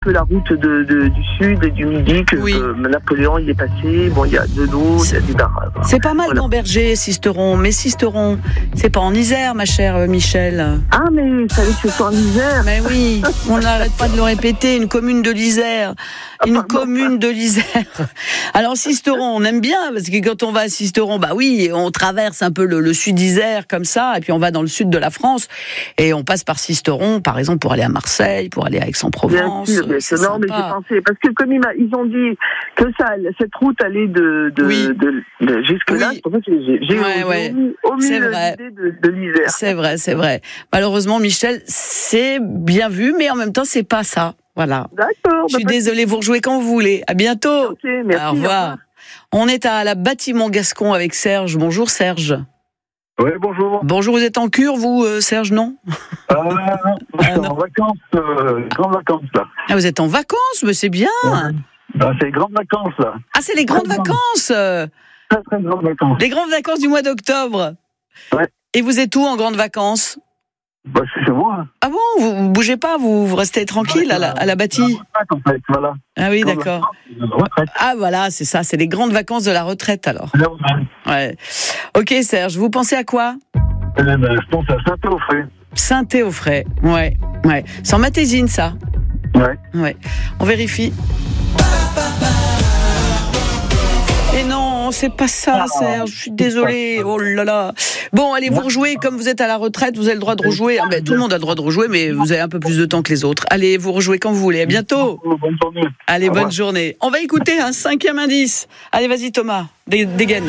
peu la route du sud et du midi que Napoléon il est passé. Bon, il y a de l'eau, il y a des barrages. C'est pas mal d'Amberger, Sisteron. Mais Sisteron, c'est pas en Isère, ma chère Michel. Ah, mais il fallait que ce soit en Isère. Mais oui, on n'arrête pas de le répéter, une commune de l'Isère. Une commune de l'Isère. Alors Sisteron, on aime bien, parce que quand on va à Sisteron, bah oui, on traverse un peu le sud d'Isère comme ça, et puis on va dans le sud de la France, et on passe par Sisteron, par exemple, pour aller à Marseille, pour aller à Aix-en-Provence. Bien sûr. Non, mais j'ai pensé, parce que comme ils ont dit que cette route allait de jusque-là, c'est pour ça que j'ai omis l'idée de l'Isère. C'est vrai. Malheureusement, Michel, c'est bien vu, mais en même temps, c'est pas ça. Voilà. D'accord. Je suis désolée, vous rejouez quand vous voulez. À bientôt. Ok, merci. Au revoir. On est à la Bâtiment Gascon avec Serge. Bonjour Serge. Oui, bonjour. Bonjour, vous êtes en cure, vous, Serge, non? Je suis en vacances, grandes vacances, là. Ah, vous êtes en vacances, mais c'est bien. C'est les grandes vacances, là. Ah, c'est les grandes vacances. Très, très grandes vacances. Les grandes vacances du mois d'octobre. Ouais. Et vous êtes où en grandes vacances? C'est chez moi. Ah bon, vous bougez pas, vous restez tranquille à la bâtie. En fait, voilà. Ah oui, d'accord. Ah voilà, c'est ça, c'est les grandes vacances de la retraite alors. Ouais. Ok Serge, vous pensez à quoi? Je pense à Saint-Théophrais. Saint-Théophrais, ouais. C'est en Matésine ça. Ouais. On vérifie. Et non, c'est pas ça, Serge. Je suis désolée. Oh là là. Bon, allez, vous rejouez. Comme vous êtes à la retraite, vous avez le droit de rejouer. Tout le monde a le droit de rejouer, mais vous avez un peu plus de temps que les autres. Allez, vous rejouez quand vous voulez. À bientôt. Bonne journée. Allez, bonne journée. On va écouter un 5e indice. Allez, vas-y, Thomas. Dégaine.